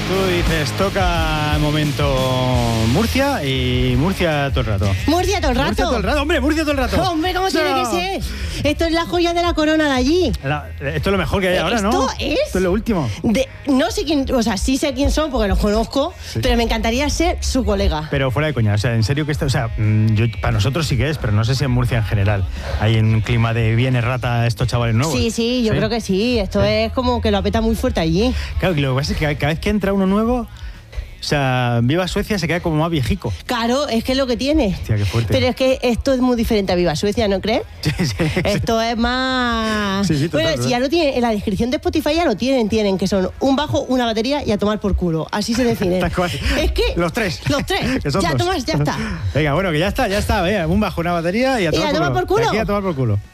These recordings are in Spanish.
Tú dices, toca momento Murcia y Murcia todo el rato. Murcia todo el rato. Murcia todo el rato, hombre, Murcia todo el rato. Hombre, ¿cómo tiene que ser? Esto es la joya de la corona de allí. Esto es lo mejor que hay ahora, ¿no? Esto es lo último. No sé quién, o sea, sí sé quién son porque los conozco, sí, pero me encantaría ser su colega. Pero fuera de coña, o sea, en serio que esto, o sea, para nosotros sí que es, pero no sé si en Murcia en general hay un clima de bien errata estos chavales nuevos. Sí, yo creo que sí. Esto es como que lo apeta muy fuerte allí. Claro, lo que pasa es que cada vez que entra uno nuevo, o sea, Viva Suecia se queda como más viejico. Claro, es que es lo que tiene. Hostia, qué fuerte. Pero es que esto es muy diferente a Viva Suecia, ¿no crees? Sí. Esto es más... Sí, total, bueno, si ya lo tienen, en la descripción de Spotify ya lo tienen, que son un bajo, una batería y a tomar por culo. Así se definen. Es que... Los tres. Que son ya, Tomás, ya está. Venga, bueno, que ya está. Venga, un bajo, una batería y a tomar por culo. Aquí a tomar por culo.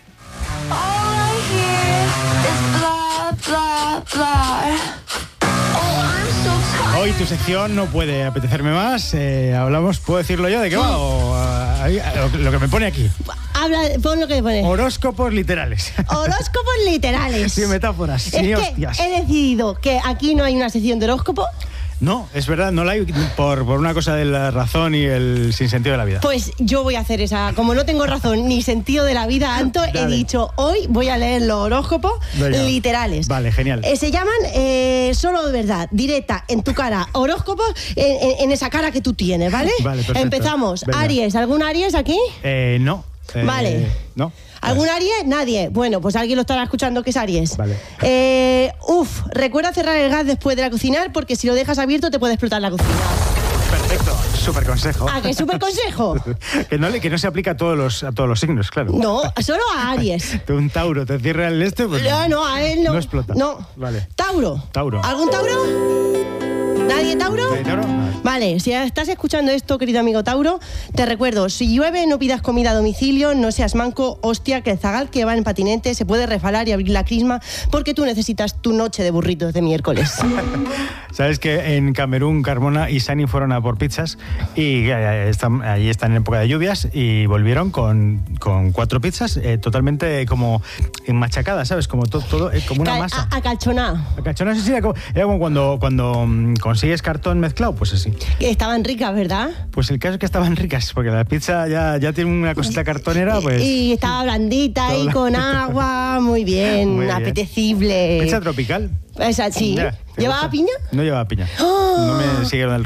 Hoy tu sección no puede apetecerme más. Hablamos, ¿puedo decirlo yo? ¿De qué va? O lo que me pone aquí. Pon lo que me pone. Horóscopos literales. Horóscopos literales. Sin metáforas, sin hostias. He decidido que aquí no hay una sección de horóscopo. No, es verdad, no la hay por una cosa de la razón y el sinsentido de la vida. Pues yo voy a hacer esa. Como no tengo razón ni sentido de la vida, Anto, he dicho, hoy voy a leer los horóscopos literales. Vale, genial. Se llaman solo de verdad, directa, en tu cara, horóscopos en esa cara que tú tienes, ¿vale? Vale, perfecto. Empezamos. Venga. Aries, ¿algún Aries aquí? No. Vale. No. ¿Algún Aries? Nadie. Bueno, pues alguien lo estará escuchando que es Aries. Vale. Recuerda cerrar el gas después de la cocinar porque si lo dejas abierto te puede explotar la cocina. Perfecto, súper consejo. ¿Ah, qué súper consejo? que no se aplica a todos los signos, claro. No, solo a Aries. Un Tauro te cierra el pues no, a él no. No explota. No. Vale. Tauro. ¿Algún Tauro? ¿Nadie Tauro? ¿Nadie Tauro? No. Vale, si estás escuchando esto, querido amigo Tauro, te recuerdo, si llueve no pidas comida a domicilio, no seas manco, hostia, que el zagal que va en patinete se puede resbalar y abrir la crisma porque tú necesitas tu noche de burritos de miércoles. Sabes que en Camerún, Carmona y Sani fueron a por pizzas y allí están en época de lluvias y volvieron con 4 pizzas totalmente como machacadas, ¿sabes? Como todo como una masa. Acalchonada. Acalchonada, sí, era como cuando consigues cartón mezclado, pues así. Estaban ricas, ¿verdad? Pues el caso es que estaban ricas, porque la pizza ya tiene una cosita cartonera, pues... Y estaba blandita ahí con agua, muy bien, apetecible. Pizza tropical. Esa sí. ¿Llevaba piña? No llevaba piña. ¡Oh! No me siguieron el